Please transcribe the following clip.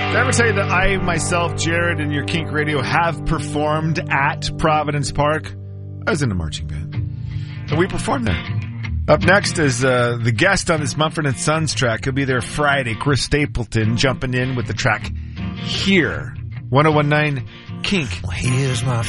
Did I ever tell you that I, myself, Jared, and your Kink Radio have performed at Providence Park? I was in a marching band. And we performed there. Up next is the guest on this Mumford & Sons track. He'll be there Friday. Chris Stapleton jumping in with the track Here. 101.9 Kink. Well, here's my